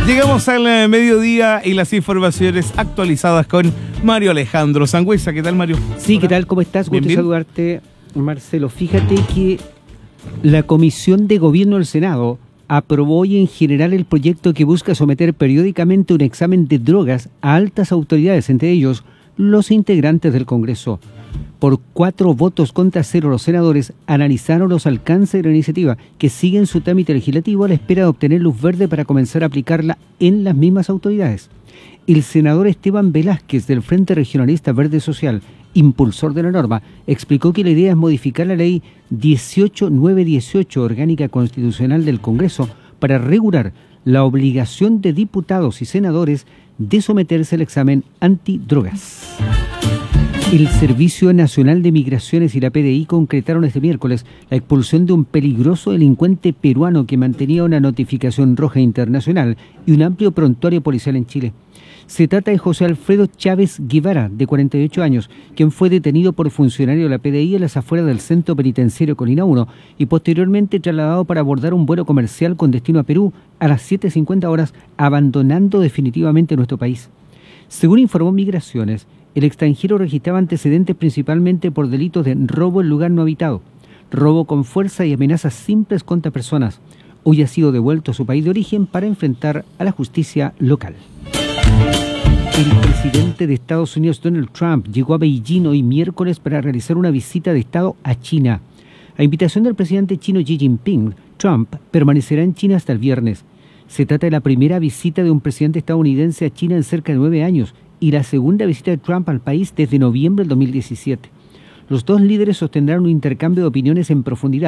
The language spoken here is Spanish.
Llegamos al mediodía y las informaciones actualizadas con Mario Alejandro Sangüesa. ¿Qué tal, Mario? Sí, ¿qué tal? ¿Cómo estás? Bien, Gusto bien. saludarte, Marcelo. Fíjate que la Comisión de Gobierno del Senado aprobó hoy en general el proyecto que busca someter periódicamente un examen de drogas a altas autoridades, entre ellos los integrantes del Congreso. Por 4 votos contra 0, los senadores analizaron los alcances de la iniciativa, que sigue en su trámite legislativo a la espera de obtener luz verde para comenzar a aplicarla en las mismas autoridades. El senador Esteban Velázquez, del Frente Regionalista Verde Social, impulsor de la norma, explicó que la idea es modificar la ley 18918, orgánica constitucional del Congreso, para regular la obligación de diputados y senadores de someterse al examen antidrogas. El Servicio Nacional de Migraciones y la PDI concretaron este miércoles la expulsión de un peligroso delincuente peruano que mantenía una notificación roja internacional y un amplio prontuario policial en Chile. Se trata de José Alfredo Chávez Guevara, de 48 años, quien fue detenido por funcionario de la PDI en las afueras del Centro Penitenciario Colina 1 y posteriormente trasladado para abordar un vuelo comercial con destino a Perú a las 7:50 horas, abandonando definitivamente nuestro país. Según informó Migraciones, el extranjero registraba antecedentes principalmente por delitos de robo en lugar no habitado, robo con fuerza y amenazas simples contra personas. Hoy ha sido devuelto a su país de origen para enfrentar a la justicia local. El presidente de Estados Unidos, Donald Trump, llegó a Beijing hoy miércoles para realizar una visita de Estado a China. A invitación del presidente chino Xi Jinping, Trump permanecerá en China hasta el viernes. Se trata de la primera visita de un presidente estadounidense a China en cerca de 9 años y la segunda visita de Trump al país desde noviembre del 2017. Los dos líderes sostendrán un intercambio de opiniones en profundidad